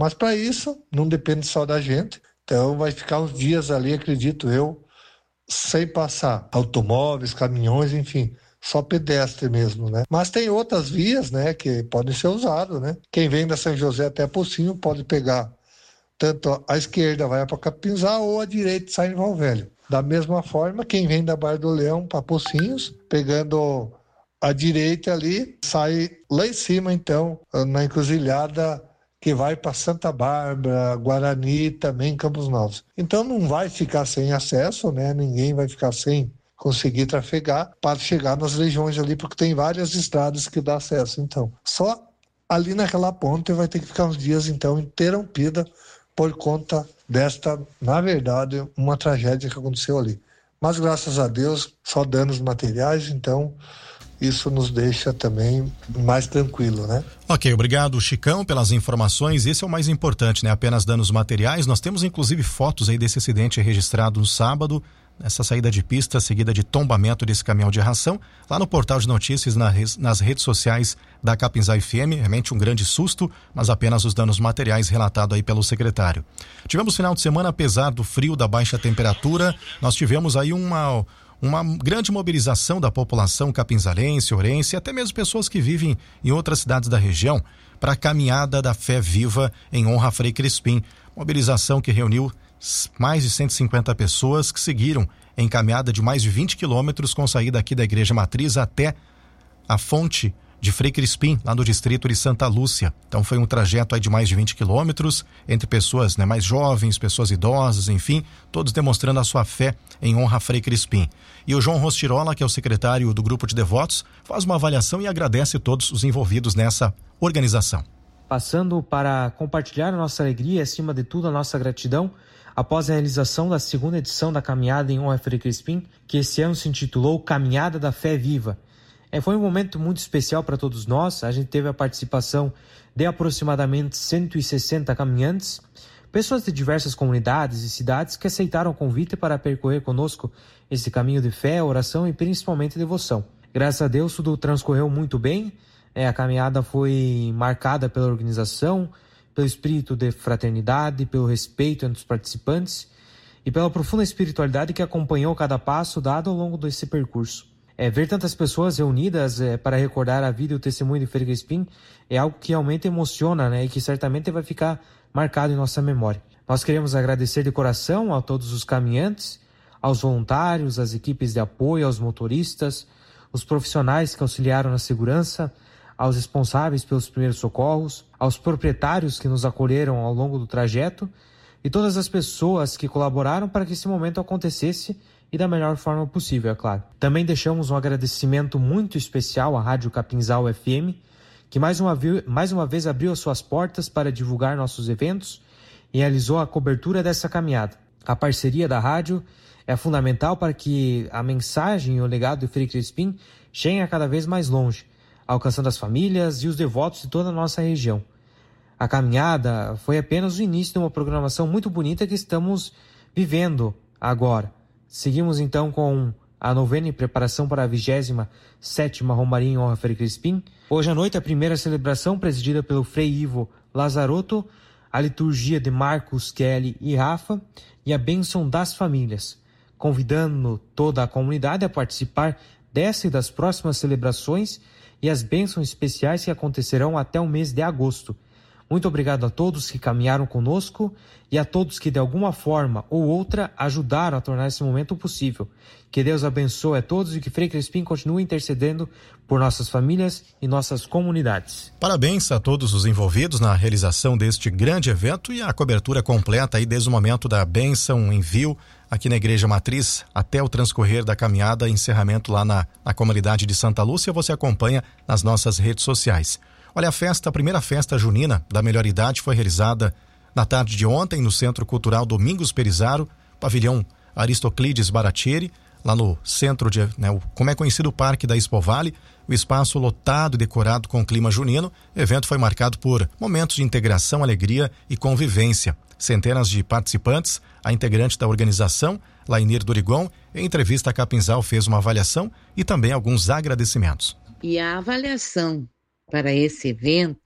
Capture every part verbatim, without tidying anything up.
Mas para isso, não depende só da gente. Então vai ficar uns dias ali, acredito eu, sem passar automóveis, caminhões, enfim, só pedestre mesmo, né? Mas tem outras vias, né, que podem ser usadas, né? Quem vem da São José até Pocinho pode pegar tanto a esquerda vai para Capinzal ou a direita sai em Val Velho. Da mesma forma, quem vem da Barra do Leão para Pocinhos, pegando a direita ali, sai lá em cima, então, na encruzilhada que vai para Santa Bárbara, Guarani, também Campos Novos. Então não vai ficar sem acesso, né? Ninguém vai ficar sem conseguir trafegar para chegar nas regiões ali, porque tem várias estradas que dá acesso. Então, só ali naquela ponte vai ter que ficar uns dias, então, interrompida por conta desta, na verdade, uma tragédia que aconteceu ali. Mas, graças a Deus, só danos materiais, então isso nos deixa também mais tranquilo, né? Ok, obrigado, Chicão, pelas informações. Esse é o mais importante, né? Apenas danos materiais. Nós temos, inclusive, fotos aí desse acidente registrado no sábado, essa saída de pista seguida de tombamento desse caminhão de ração, lá no portal de notícias, nas redes sociais da Capinzal F M. Realmente um grande susto, mas apenas os danos materiais relatados aí pelo secretário. Tivemos final de semana, apesar do frio, da baixa temperatura, nós tivemos aí uma... uma grande mobilização da população capinzalense, ourense e até mesmo pessoas que vivem em outras cidades da região para a caminhada da Fé Viva em honra a Frei Crispim. Mobilização que reuniu mais de cento e cinquenta pessoas que seguiram em caminhada de mais de vinte quilômetros com saída aqui da Igreja Matriz até a fonte de Frei Crispim, lá no distrito de Santa Lúcia. Então foi um trajeto aí de mais de vinte quilômetros, entre pessoas, né, mais jovens, pessoas idosas, enfim, todos demonstrando a sua fé em honra a Frei Crispim. E o João Rostirola, que é o secretário do grupo de devotos, faz uma avaliação e agradece todos os envolvidos nessa organização. Passando para compartilhar a nossa alegria e, acima de tudo, a nossa gratidão, após a realização da segunda edição da caminhada em honra a Frei Crispim, que esse ano se intitulou Caminhada da Fé Viva. É, foi um momento muito especial para todos nós. A gente teve a participação de aproximadamente cento e sessenta caminhantes, pessoas de diversas comunidades e cidades que aceitaram o convite para percorrer conosco esse caminho de fé, oração e principalmente devoção. Graças a Deus tudo transcorreu muito bem. É, a caminhada foi marcada pela organização, pelo espírito de fraternidade, pelo respeito entre os participantes e pela profunda espiritualidade que acompanhou cada passo dado ao longo desse percurso. É, ver tantas pessoas reunidas é, para recordar a vida e o testemunho de Frei Crispim é algo que realmente emociona, né, e que certamente vai ficar marcado em nossa memória. Nós queremos agradecer de coração a todos os caminhantes, aos voluntários, às equipes de apoio, aos motoristas, os profissionais que auxiliaram na segurança, aos responsáveis pelos primeiros socorros, aos proprietários que nos acolheram ao longo do trajeto e todas as pessoas que colaboraram para que esse momento acontecesse e da melhor forma possível, é claro. Também deixamos um agradecimento muito especial à Rádio Capinzal F M, que mais uma, mais uma vez abriu as suas portas para divulgar nossos eventos e realizou a cobertura dessa caminhada. A parceria da rádio é fundamental para que a mensagem e o legado de Frei Crispim cheguem a cada vez mais longe, alcançando as famílias e os devotos de toda a nossa região. A caminhada foi apenas o início de uma programação muito bonita que estamos vivendo agora. Seguimos então com a novena em preparação para a vigésima sétima Romaria em honra a Frei Crispim. Hoje à noite a primeira celebração presidida pelo Frei Ivo Lazarotto, a liturgia de Marcos, Kelly e Rafa e a bênção das famílias, convidando toda a comunidade a participar dessa e das próximas celebrações e as bênçãos especiais que acontecerão até o mês de agosto. Muito obrigado a todos que caminharam conosco e a todos que de alguma forma ou outra ajudaram a tornar esse momento possível. Que Deus abençoe a todos e que Frei Crispim continue intercedendo por nossas famílias e nossas comunidades. Parabéns a todos os envolvidos na realização deste grande evento e a cobertura completa aí desde o momento da bênção, envio aqui na Igreja Matriz até o transcorrer da caminhada, encerramento lá na, na comunidade de Santa Lúcia. Você acompanha nas nossas redes sociais. Olha, a festa, a primeira festa junina da melhor idade foi realizada na tarde de ontem no Centro Cultural Domingos Perizaro, pavilhão Aristoclides Baratieri, lá no centro de, né, o, como é conhecido o Parque da Expo Vale, o espaço lotado e decorado com clima junino. O evento foi marcado por momentos de integração, alegria e convivência. Centenas de participantes, a integrante da organização, Lainir Dorigon, em entrevista à Capinzal fez uma avaliação e também alguns agradecimentos. E a avaliação para esse evento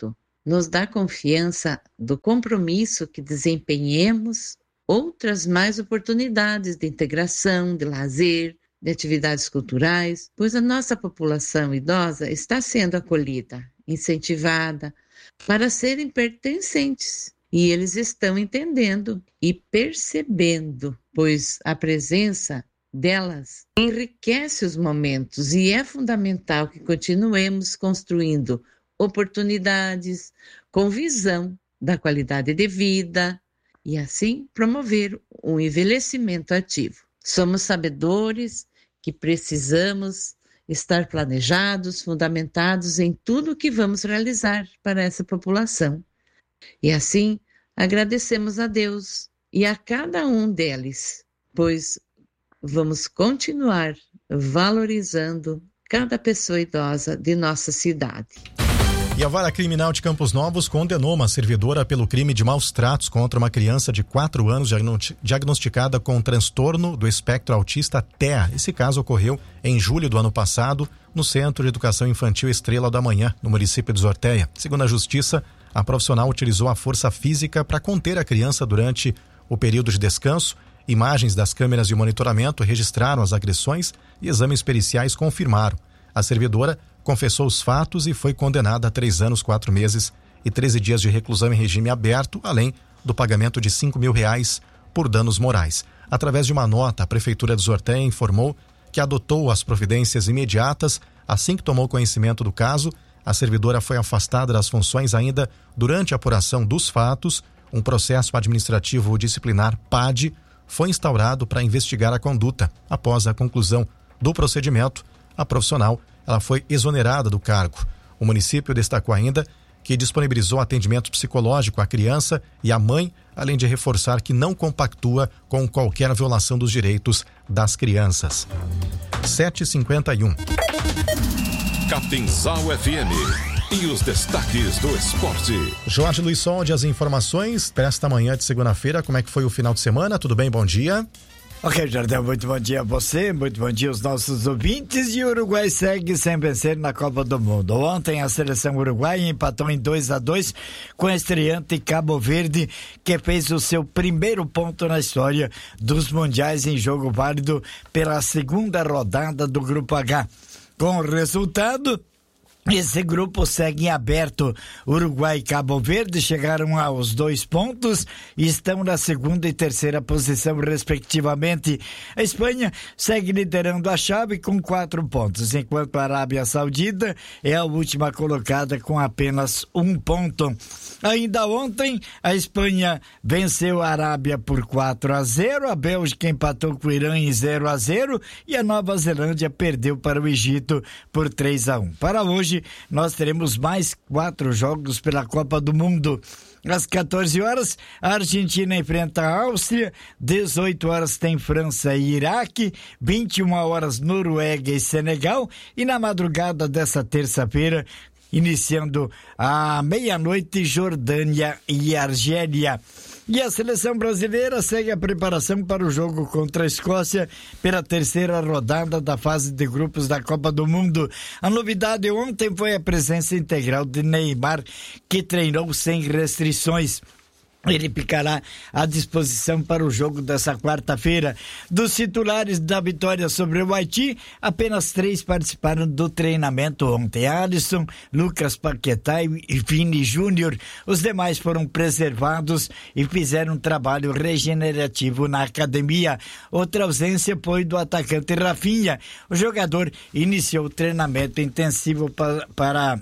nos dá confiança do compromisso que desempenhemos outras mais oportunidades de integração, de lazer, de atividades culturais, pois a nossa população idosa está sendo acolhida, incentivada para serem pertencentes. E eles estão entendendo e percebendo, pois a presença delas enriquece os momentos e é fundamental que continuemos construindo oportunidades com visão da qualidade de vida e assim promover um envelhecimento ativo. Somos sabedores que precisamos estar planejados, fundamentados em tudo o que vamos realizar para essa população. E assim, agradecemos a Deus e a cada um deles, pois vamos continuar valorizando cada pessoa idosa de nossa cidade. E a Vara Criminal de Campos Novos condenou uma servidora pelo crime de maus tratos contra uma criança de quatro anos diagnosticada com transtorno do espectro autista T E A. Esse caso ocorreu em julho do ano passado no Centro de Educação Infantil Estrela da Manhã, no município de Zorteia. Segundo a Justiça, a profissional utilizou a força física para conter a criança durante o período de descanso. Imagens das câmeras de monitoramento registraram as agressões e exames periciais confirmaram. A servidora confessou os fatos e foi condenada a três anos, quatro meses e treze dias de reclusão em regime aberto, além do pagamento de cinco mil reais por danos morais. Através de uma nota, a Prefeitura de Zorteia informou que adotou as providências imediatas assim que tomou conhecimento do caso. A servidora foi afastada das funções ainda durante a apuração dos fatos. Um processo administrativo disciplinar P A D foi instaurado para investigar a conduta. Após a conclusão do procedimento, a profissional ela foi exonerada do cargo. O município destacou ainda que disponibilizou atendimento psicológico à criança e à mãe, além de reforçar que não compactua com qualquer violação dos direitos das crianças. sete e cinquenta e um. Capinzal F M e os destaques do esporte. Jorge Luiz Solde, as informações para esta manhã de segunda-feira. Como é que foi o final de semana? Tudo bem? Bom dia. Ok, Jardel, muito bom dia a você, muito bom dia aos nossos ouvintes. E o Uruguai segue sem vencer na Copa do Mundo. Ontem a seleção uruguaia empatou em dois a dois com a estreante Cabo Verde, que fez o seu primeiro ponto na história dos mundiais em jogo válido pela segunda rodada do Grupo H. Com o resultado, esse grupo segue aberto. Uruguai e Cabo Verde chegaram aos dois pontos e estão na segunda e terceira posição, respectivamente. A Espanha segue liderando a chave com quatro pontos, enquanto a Arábia Saudita é a última colocada com apenas um ponto. Ainda ontem, a Espanha venceu a Arábia por quatro a zero, a Bélgica empatou com o Irã em zero a zero e a Nova Zelândia perdeu para o Egito por três a um. Para hoje, nós teremos mais quatro jogos pela Copa do Mundo. Às quatorze horas, a Argentina enfrenta a Áustria, dezoito horas tem França e Iraque, vinte e uma horas Noruega e Senegal, e na madrugada dessa terça-feira, iniciando à meia-noite, Jordânia e Argélia. E a seleção brasileira segue a preparação para o jogo contra a Escócia pela terceira rodada da fase de grupos da Copa do Mundo. A novidade ontem foi a presença integral de Neymar, que treinou sem restrições. Ele ficará à disposição para o jogo dessa quarta-feira. Dos titulares da vitória sobre o Haiti, apenas três participaram do treinamento ontem: Alisson, Lucas Paquetá e Vini Júnior. Os demais foram preservados e fizeram um trabalho regenerativo na academia. Outra ausência foi do atacante Rafinha. O jogador iniciou o treinamento intensivo para... para...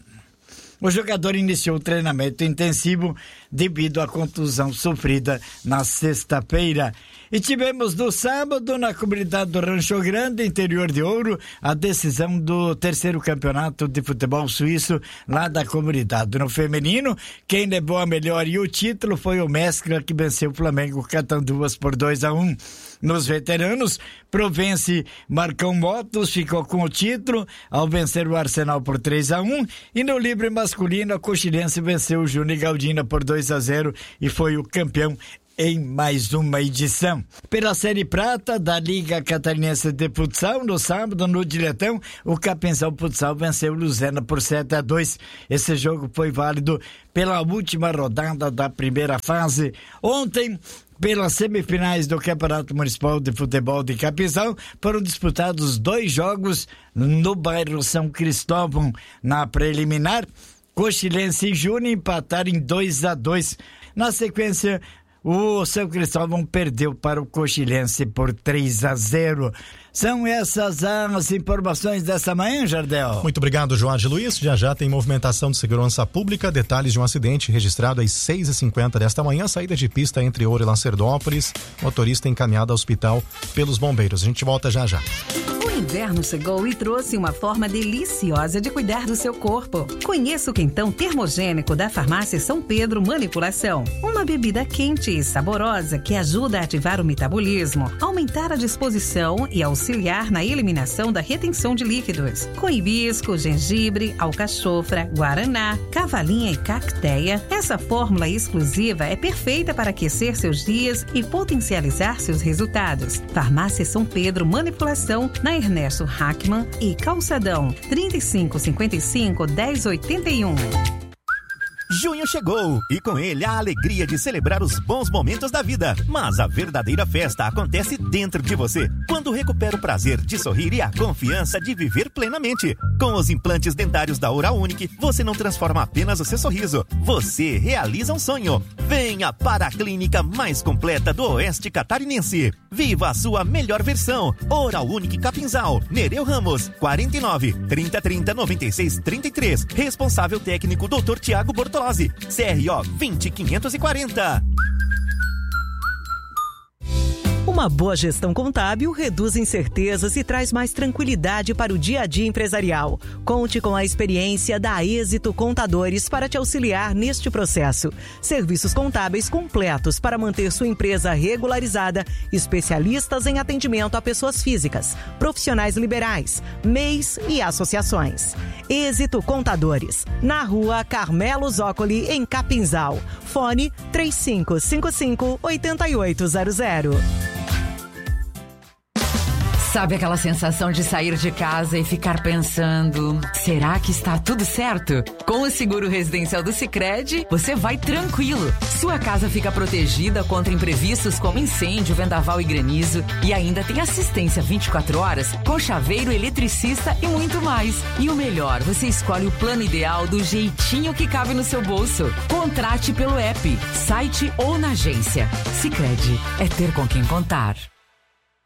O jogador iniciou o treinamento intensivo devido à contusão sofrida na sexta-feira. E tivemos no sábado, na comunidade do Rancho Grande, interior de Ouro, a decisão do terceiro campeonato de futebol suíço lá da comunidade. No feminino, quem levou a melhor e o título foi o Mescla, que venceu o Flamengo Catanduas por dois a um. Nos veteranos, Provence Marcão Motos ficou com o título ao vencer o Arsenal por três a um, e no livre masculino a Coxilense venceu o Júnior Galdina por dois a zero e foi o campeão em mais uma edição. Pela Série Prata da Liga Catarinense de Futsal, no sábado, no Diletão, o Capinzal Futsal venceu o Luzena por sete a dois. Esse jogo foi válido pela última rodada da primeira fase. Ontem, pelas semifinais do Campeonato Municipal de Futebol de Capinzal, foram disputados dois jogos no bairro São Cristóvão. Na preliminar, Coxilense e Júnior empataram em dois a dois. Na sequência, o São Cristóvão perdeu para o Coxilense por três a zero. São essas as informações dessa manhã, Jardel. Muito obrigado, Jorge Luiz. Já já tem movimentação de segurança pública, detalhes de um acidente registrado às seis e cinquenta desta manhã, saída de pista entre Ouro e Lacerdópolis, motorista encaminhado ao hospital pelos bombeiros. A gente volta já já. O inverno chegou e trouxe uma forma deliciosa de cuidar do seu corpo. Conheça o quentão termogênico da Farmácia São Pedro Manipulação. Uma bebida quente e saborosa que ajuda a ativar o metabolismo, aumentar a disposição e auxiliar na eliminação da retenção de líquidos. Com hibisco, gengibre, alcachofra, guaraná, cavalinha e cacteia, essa fórmula exclusiva é perfeita para aquecer seus dias e potencializar seus resultados. Farmácia São Pedro Manipulação, na Ernesto Hackman e Calçadão, trinta e cinco cinquenta e cinco, dez oitenta e um. Junho chegou e com ele a alegria de celebrar os bons momentos da vida. Mas a verdadeira festa acontece dentro de você, quando recupera o prazer de sorrir e a confiança de viver plenamente. Com os implantes dentários da Oral Unique, você não transforma apenas o seu sorriso, você realiza um sonho. Venha para a clínica mais completa do Oeste Catarinense. Viva a sua melhor versão. Oral Unique Capinzal, Nereu Ramos, quarenta e nove, trinta, trinta, noventa e seis, trinta e três. Responsável técnico doutor Tiago Bortolazzi. C R O vinte quinhentos e quarenta. Uma boa gestão contábil reduz incertezas e traz mais tranquilidade para o dia a dia empresarial. Conte com a experiência da Êxito Contadores para te auxiliar neste processo. Serviços contábeis completos para manter sua empresa regularizada, especialistas em atendimento a pessoas físicas, profissionais liberais, M E Is e associações. Êxito Contadores, na rua Carmelo Zócoli, em Capinzal. Fone três cinco cinco cinco, oito oito zero zero. Sabe aquela sensação de sair de casa e ficar pensando, será que está tudo certo? Com o seguro residencial do Sicredi, você vai tranquilo. Sua casa fica protegida contra imprevistos como incêndio, vendaval e granizo, e ainda tem assistência vinte e quatro horas com chaveiro, eletricista e muito mais. E o melhor, você escolhe o plano ideal do jeitinho que cabe no seu bolso. Contrate pelo app, site ou na agência. Sicredi é ter com quem contar.